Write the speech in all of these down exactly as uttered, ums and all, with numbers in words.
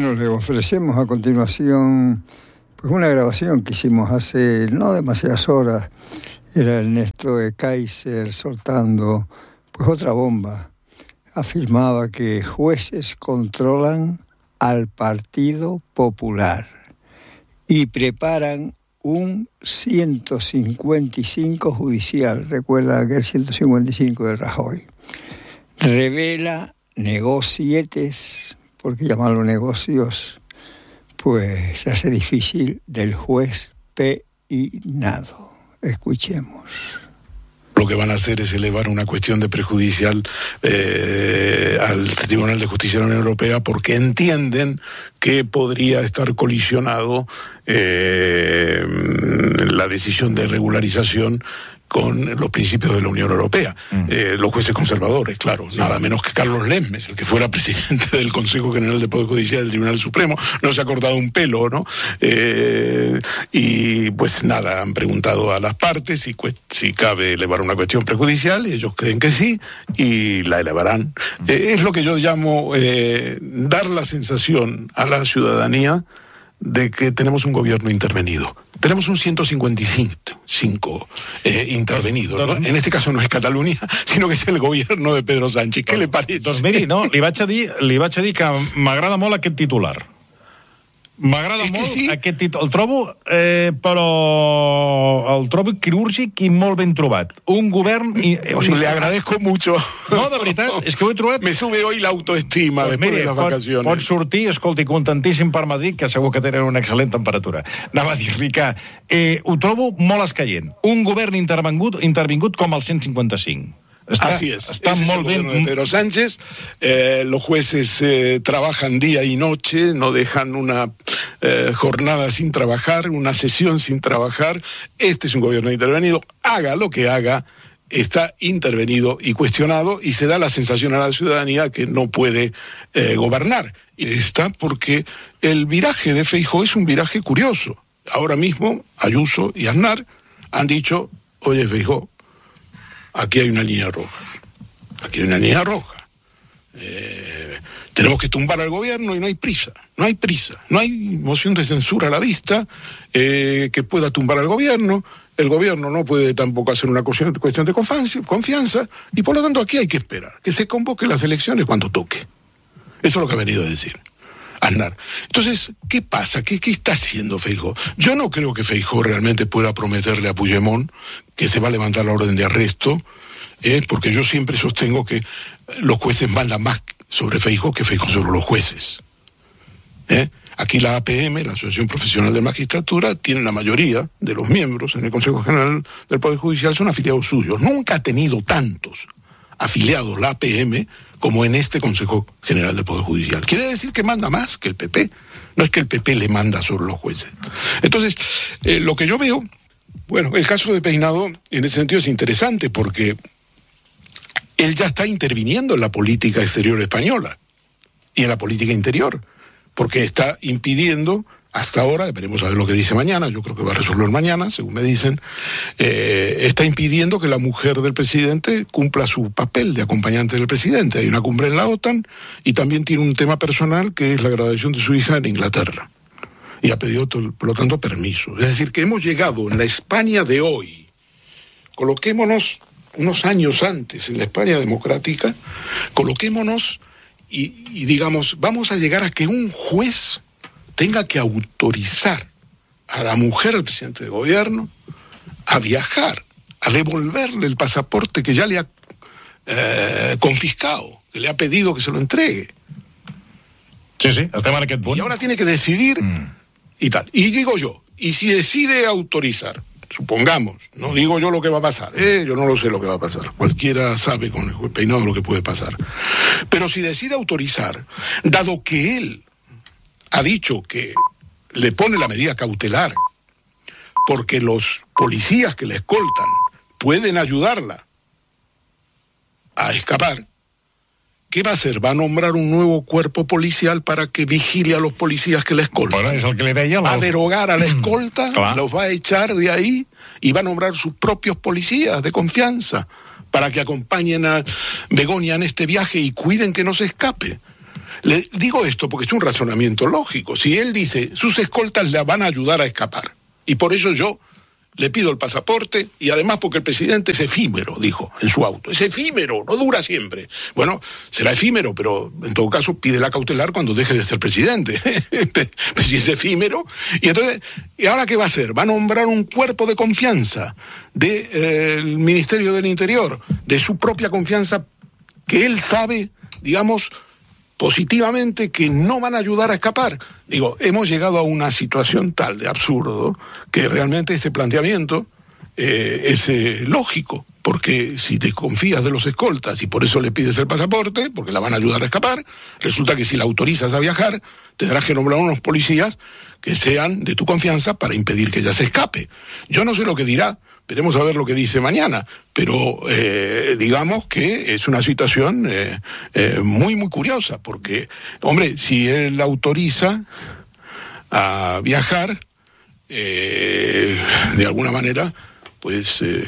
Bueno, le ofrecemos a continuación pues una grabación que hicimos hace no demasiadas horas. Era Ernesto de Kaiser soltando pues otra bomba. Afirmaba que jueces controlan al Partido Popular y preparan un ciento cincuenta y cinco judicial. Recuerda aquel ciento cincuenta y cinco de Rajoy. Revela negocietes, porque llamarlo negocios pues se hace difícil, del juez Peinado. Escuchemos. Lo que van a hacer es elevar una cuestión de prejudicial eh, al Tribunal de Justicia de la Unión Europea porque entienden que podría estar colisionado eh, la decisión de regularización con los principios de la Unión Europea. Mm. Eh, los jueces conservadores, claro, sí. Nada menos que Carlos Lesmes, el que fuera presidente del Consejo General de Poder Judicial del Tribunal Supremo, no se ha cortado un pelo, ¿no? Eh, y pues nada, han preguntado a las partes si, si cabe elevar una cuestión prejudicial, y ellos creen que sí, y la elevarán. Mm. Eh, es lo que yo llamo eh, dar la sensación a la ciudadanía de que tenemos un gobierno intervenido. Tenemos un ciento cincuenta y cinco eh, intervenido, ¿no? En este caso no es Catalunya, sinó que és el gobierno de Pedro Sánchez. Què li pareix? Doncs miri, no, li vaig a dir, li vaig a dir que m'agrada molt aquest titular. M'agrada molt sí. aquest títol. El trobo, eh, però el trobo quirúrgic i molt ben trobat. Un govern... I, o sigui, le agradezco mucho. No, de veritat, és que ho he trobat... Me sube hoy la autoestima pues después mire, de las pot, vacaciones. Pot sortir, escolti, contentíssim per Madrid, que segur que tenen una excel·lent temperatura. Anava a dir-li que eh, ho trobo molt escaient. Un govern intervingut, intervingut com el cent cinquanta-cinc. Está, Así es, está ese muy es el bien. De Pedro Sánchez, eh, los jueces eh, trabajan día y noche, no dejan una eh, jornada sin trabajar, una sesión sin trabajar. Este es un gobierno intervenido, haga lo que haga, está intervenido y cuestionado, y se da la sensación a la ciudadanía que no puede eh, gobernar. Y está porque el viraje de Feijóo es un viraje curioso. Ahora mismo Ayuso y Aznar han dicho, oye Feijóo, aquí hay una línea roja, aquí hay una línea roja. Eh, tenemos que tumbar al gobierno y no hay prisa, no hay prisa, no hay moción de censura a la vista eh, que pueda tumbar al gobierno. El gobierno no puede tampoco hacer una cuestión de confianza y por lo tanto aquí hay que esperar, que se convoquen las elecciones cuando toque. Eso es lo que ha venido a decir Aznar. Entonces, ¿qué pasa? ¿Qué, qué está haciendo Feijóo? Yo no creo que Feijóo realmente pueda prometerle a Puigdemont que se va a levantar la orden de arresto, eh, porque yo siempre sostengo que los jueces mandan más sobre Feijóo que Feijóo sobre los jueces. ¿Eh? Aquí la A P M, la Asociación Profesional de Magistratura, tiene la mayoría de los miembros en el Consejo General del Poder Judicial, son afiliados suyos. Nunca ha tenido tantos afiliados la A P M como en este Consejo General del Poder Judicial. Quiere decir que manda más que el P P. No es que el P P le manda sobre los jueces. Entonces, eh, lo que yo veo, bueno, el caso de Peinado en ese sentido es interesante porque él ya está interviniendo en la política exterior española y en la política interior, porque está impidiendo, hasta ahora, veremos a ver lo que dice mañana, yo creo que va a resolver mañana, según me dicen, eh, está impidiendo que la mujer del presidente cumpla su papel de acompañante del presidente. Hay una cumbre en la OTAN y también tiene un tema personal que es la graduación de su hija en Inglaterra. Y ha pedido, por lo tanto, permiso. Es decir, que hemos llegado en la España de hoy, coloquémonos unos años antes en la España democrática, coloquémonos y, y digamos, vamos a llegar a que un juez tenga que autorizar a la mujer del presidente de gobierno a viajar, a devolverle el pasaporte que ya le ha eh, confiscado, que le ha pedido que se lo entregue. Sí, sí, estem en aquest punt. Y ahora tiene que decidir mm. y tal. Y digo yo, y si decide autorizar, supongamos, no digo yo lo que va a pasar, eh, yo no lo sé lo que va a pasar, cualquiera sabe con el juez Peinado lo que puede pasar, pero si decide autorizar, dado que él ha dicho que le pone la medida cautelar porque los policías que le escoltan pueden ayudarla a escapar, ¿qué va a hacer? Va a nombrar un nuevo cuerpo policial para que vigile a los policías que le escoltan. Bueno, es el que le deia, va a derogar a la escolta, mm, los va a echar de ahí y va a nombrar sus propios policías de confianza para que acompañen a Begoña en este viaje y cuiden que no se escape. Le digo esto porque es un razonamiento lógico. Si él dice, sus escoltas le van a ayudar a escapar, y por eso yo le pido el pasaporte, y además porque el presidente es efímero, dijo en su auto. Es efímero, no dura siempre. Bueno, será efímero, pero en todo caso pide la cautelar cuando deje de ser presidente. Pues si es efímero. Y entonces, ¿y ahora qué va a hacer? Va a nombrar un cuerpo de confianza del eh, Ministerio del Interior, de su propia confianza, que él sabe, digamos, positivamente, que no van a ayudar a escapar. Digo, hemos llegado a una situación tal de absurdo que realmente este planteamiento eh, es eh, lógico, porque si desconfías de los escoltas y por eso le pides el pasaporte, porque la van a ayudar a escapar, resulta que si la autorizas a viajar, tendrás que nombrar unos policías que sean de tu confianza para impedir que ella se escape. Yo no sé lo que dirá, veremos a ver lo que dice mañana, pero eh, digamos que es una situación eh, eh, muy, muy curiosa, porque, hombre, si él autoriza a viajar, eh, de alguna manera, pues eh,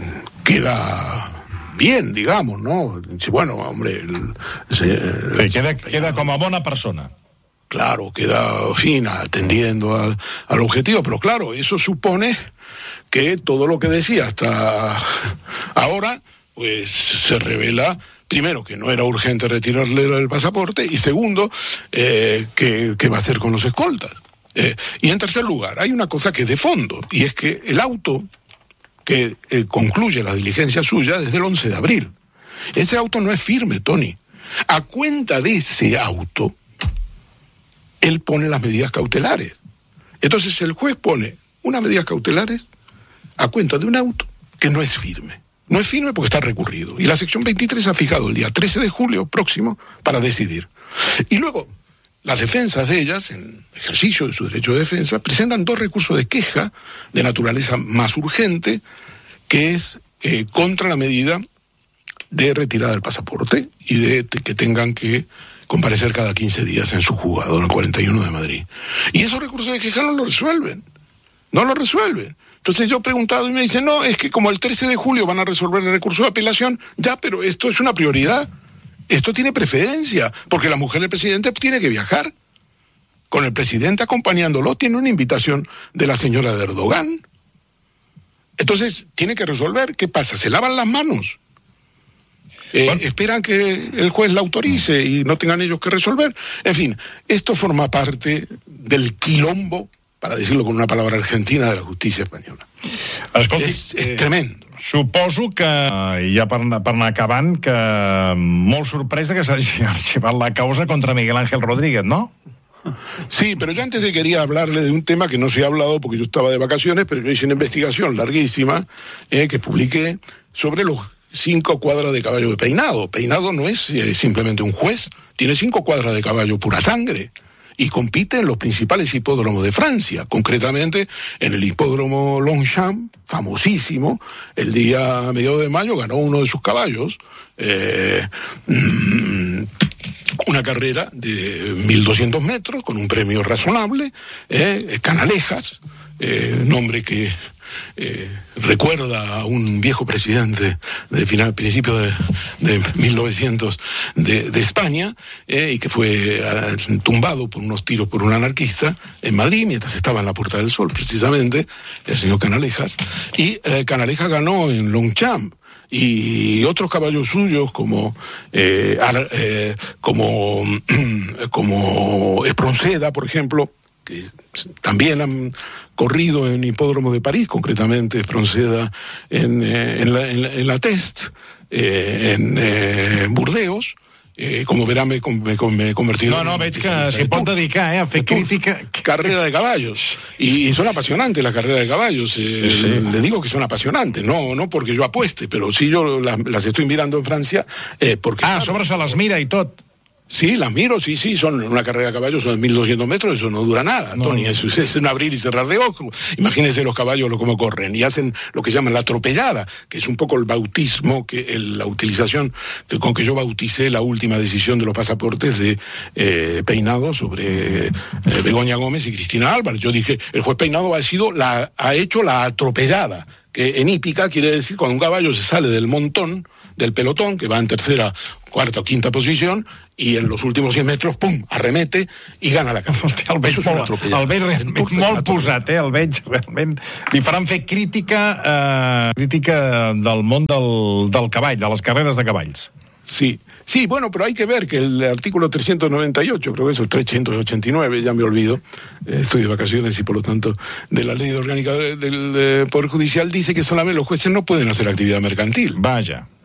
queda bien, digamos, ¿no? Bueno, hombre... El, el, sí, queda, queda como buena persona. Claro, queda fina, atendiendo al, al objetivo, pero claro, eso supone que todo lo que decía hasta ahora, pues se revela, primero, que no era urgente retirarle el pasaporte, y segundo, eh, que, que va a hacer con los escoltas. Eh, y en tercer lugar, hay una cosa que es de fondo, y es que el auto que eh, concluye la diligencia suya desde el once de abril. Ese auto no es firme, Tony. A cuenta de ese auto, él pone las medidas cautelares. Entonces el juez pone unas medidas cautelares a cuenta de un auto que no es firme. No es firme porque está recurrido. Y la sección veintitrés ha fijado el día trece de julio próximo para decidir. Y luego, las defensas de ellas, en ejercicio de su derecho de defensa, presentan dos recursos de queja de naturaleza más urgente, que es eh, contra la medida de retirada del pasaporte y de te, que tengan que comparecer cada quince días en su juzgado, en el cuarenta y uno de Madrid. Y esos recursos de queja no lo resuelven. No lo resuelven. Entonces yo he preguntado y me dicen, no, es que como el trece de julio van a resolver el recurso de apelación, ya, pero esto es una prioridad. Esto tiene preferencia, porque la mujer del presidente tiene que viajar. Con el presidente acompañándolo, tiene una invitación de la señora de Erdogan. Entonces, tiene que resolver. ¿Qué pasa? ¿Se lavan las manos? Eh, bueno. ¿Esperan que el juez la autorice y no tengan ellos que resolver? En fin, esto forma parte del quilombo, para decirlo con una palabra argentina, de la justicia española. Escolti, és, és eh, tremendo. Suposo que, ja per, per anar acabant, que molt sorpresa que s'hagi arxivat la causa contra Miguel Ángel Rodríguez, ¿no? Sí, pero yo antes de quería hablarle de un tema que no se ha hablado porque yo estaba de vacaciones, pero yo hice una investigación larguísima eh, que publiqué sobre los cinco cuadras de caballo de Peinado. Peinado no es eh, simplemente un juez, tiene cinco cuadras de caballo pura sangre. Y compite en los principales hipódromos de Francia, concretamente en el hipódromo Longchamp, famosísimo. El día medio de mayo ganó uno de sus caballos, eh, una carrera de mil doscientos metros con un premio razonable, eh, Canalejas, eh, nombre que Eh, recuerda a un viejo presidente de final, principio de, de mil novecientos de, de España, eh, y que fue uh, tumbado por unos tiros por un anarquista en Madrid, mientras estaba en la Puerta del Sol, precisamente, el señor Canalejas, y eh, Canalejas ganó en Longchamp. Y otros caballos suyos como eh, eh, como como Espronceda, por ejemplo, que también han corrido en hipódromo de París, concretamente Espronceda en, eh, en, la, en, la, en la Test, eh, en eh, Burdeos. Eh, como verá, me, me, me he convertido... No, no, veig que s'hi pot dedicar, eh, a fer crítica... Carrera de caballos. Y, y son apasionantes las carreras de caballos. Eh, sí, sí. Le digo que son apasionantes, no, no porque yo apueste, pero sí yo las, las estoy mirando en Francia. Eh, porque, ah, claro, sobre se les mira i tot. Sí, las miro, sí, sí, son una carrera de caballos, son mil doscientos metros, eso no dura nada, no, Tony, no. Eso es un abrir y cerrar de ojos. Imagínense los caballos cómo corren y hacen lo que llaman la atropellada, que es un poco el bautismo, que el, la utilización que, con que yo bauticé la última decisión de los pasaportes de eh, Peinado sobre eh, Begoña Gómez y Cristina Álvarez. Yo dije, el juez Peinado ha sido la, ha hecho la atropellada, que en hípica quiere decir cuando un caballo se sale del montón, del pelotón, que va en tercera cuarta o quinta posición, y en los últimos cien metros, pum, arremete i gana la carrera. Hòstia, el veig, molt, el veig realment molt posat, eh? El veig realment... Li faran fer crítica, eh, crítica del món del, del cavall, de les carreres de cavalls. Sí, sí, bueno, pero hay que ver que el artículo trescientos noventa y ocho, creo que eso es trescientos ochenta y nueve, ya me olvido, eh, estoy de vacaciones y por lo tanto de la ley orgánica del de, de Poder Judicial, dice que solamente los jueces no pueden hacer actividad mercantil. Vaya.